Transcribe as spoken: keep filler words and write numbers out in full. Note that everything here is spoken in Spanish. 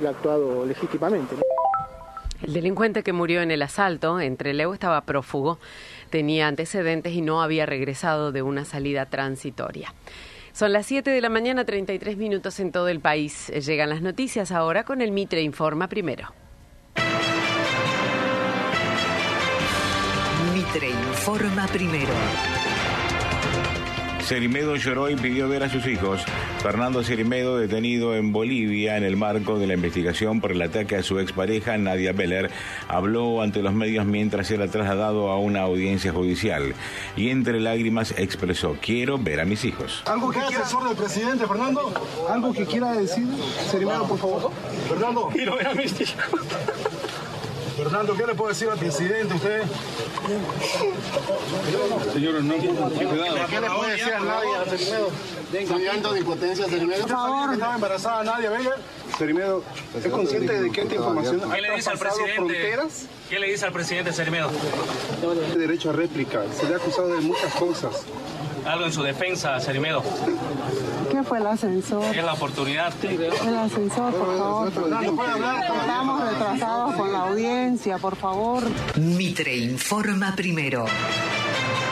Ha actuado legítimamente, ¿no? El delincuente que murió en el asalto en Trelew estaba prófugo, tenía antecedentes y no había regresado de una salida transitoria. Son las siete de la mañana, treinta y tres minutos en todo el país. Llegan las noticias ahora con el Mitre Informa Primero. Mitre Informa Primero. Cerimedo lloró y pidió ver a sus hijos. Fernando Cerimedo, detenido en Bolivia en el marco de la investigación por el ataque a su expareja Nadia Beller, habló ante los medios mientras era trasladado a una audiencia judicial y entre lágrimas expresó: quiero ver a mis hijos. ¿Algo que quiera asesor del presidente, Fernando? ¿Algo que quiera decir? Cerimedo, por favor. Fernando, quiero ver a mis hijos. Fernando, ¿qué le puede decir al presidente usted? Señor, no, cuidado. ¿Qué le puede decir a Nadia, Cerimedo? ¿Estoy dando de impotencia, Cerimedo? ¿Por favor? ¿Estaba embarazada Nadia Beller? Cerimedo, ¿es consciente de que esta información ¿Qué le dice al presidente? Fronteras? ¿Qué le dice al presidente Cerimedo? Tiene derecho a réplica. Se le ha acusado de muchas cosas. Algo en su defensa, Cerimedo. ¿Qué fue el ascensor? Es la oportunidad. El ascensor, por favor. Estamos retrasados con la audiencia, por favor. Mitre Informa Primero.